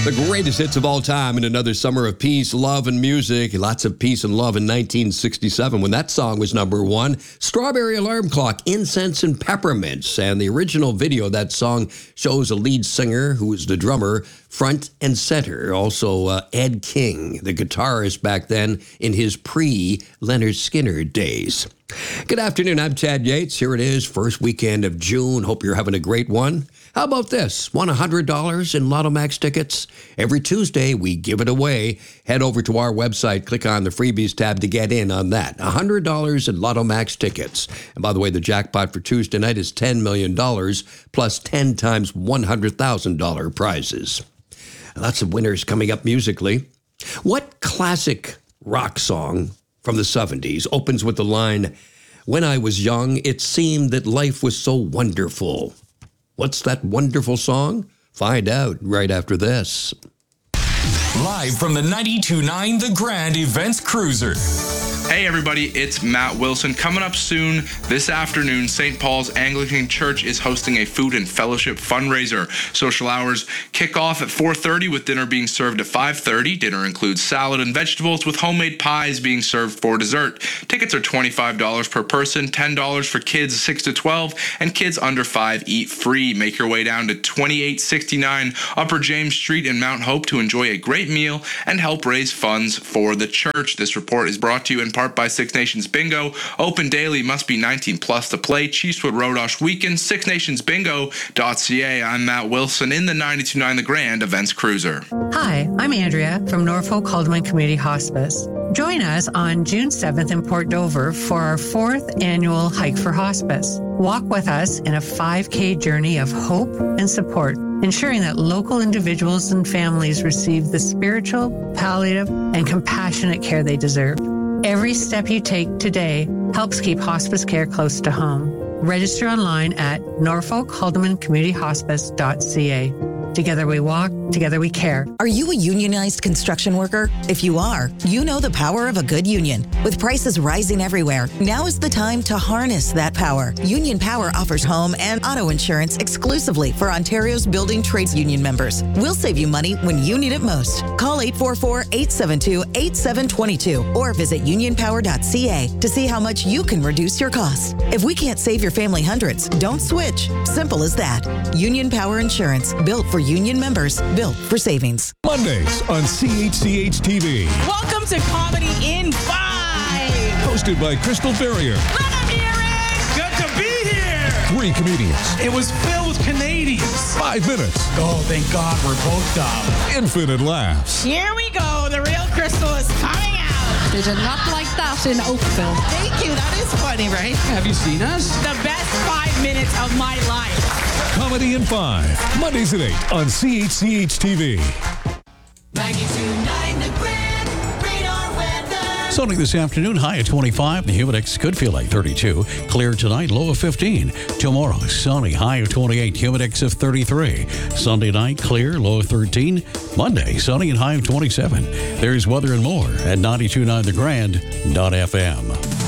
The greatest hits of all time in another summer of peace, love, and music. Lots of peace and love in 1967 when that song was number one. Strawberry Alarm Clock, Incense and Peppermints. And the original video of that song shows a lead singer who was the drummer front and center. Also, Ed King, the guitarist back then in his pre-Leonard Skinner days. Good afternoon, I'm Chad Yates. Here it is, first weekend of June. Hope you're having a great one. How about this? Want $100 in Lotto Max tickets? Every Tuesday, we give it away. Head over to our website, click on the freebies tab to get in on that. $100 in Lotto Max tickets. And by the way, the jackpot for Tuesday night is $10 million plus 10 times $100,000 prizes. Lots of winners coming up musically. What classic rock song from the 70s opens with the line, "When I was young, it seemed that life was so wonderful"? What's that wonderful song? Find out right after this. Live from the 92.9 The Grand Events Cruiser. Hey everybody, it's Matt Wilson. Coming up soon this afternoon, St. Paul's Anglican Church is hosting a food and fellowship fundraiser. Social hours kick off at 4:30 with dinner being served at 5:30. Dinner includes salad and vegetables with homemade pies being served for dessert. Tickets are $25 per person, $10 for kids 6 to 12, and kids under 5 eat free. Make your way down to 2869 Upper James Street in Mount Hope to enjoy a great meal and help raise funds for the church. This report is brought to you in part by Six Nations Bingo. Open daily, must be 19 plus to play. Chiefswood Rodosh Weekend, sixnationsbingo.ca. I'm Matt Wilson in the 92.9 The Grand Events Cruiser. Hi, I'm Andrea from Norfolk Haldeman Community Hospice. Join us on June 7th in Port Dover for our 4th annual Hike for Hospice. Walk with us in a 5K journey of hope and support, ensuring that local individuals and families receive the spiritual, palliative, and compassionate care they deserve. Every step you take today helps keep hospice care close to home. Register online at norfolkhaldemancommunityhospice.ca. Together we walk, together we care. Are you a unionized construction worker? If you are, you know the power of a good union. With prices rising everywhere, now is the time to harness that power. Union Power offers home and auto insurance exclusively for Ontario's building trades union members. We'll save you money when you need it most. Call 844-872-8722 or visit unionpower.ca to see how much you can reduce your costs. If we can't save your family hundreds, don't switch. Simple as that. Union Power Insurance, built for union members, built for savings. Mondays on CHCH-TV. Welcome to Comedy in 5. Hosted by Crystal Ferrier. Let them hear it. Good to be here. 3 comedians. It was filled with Canadians. 5 minutes. Oh, thank God we're both dumb. Infinite laughs. Here we go. The real Crystal is coming out. They did not like that in Oakville. Thank you. That is funny, right? Have you seen us? The best 5 minutes of my life. Comedy in 5. Mondays at 8 on CHCH-TV. 92.9 The Grand Radar Weather. Sunny this afternoon, high at 25. The Humidex could feel like 32. Clear tonight, low of 15. Tomorrow, sunny, high of 28. Humidex of 33. Sunday night, clear, low of 13. Monday, sunny and high of 27. There's weather and more at 92.9thegrand.fm.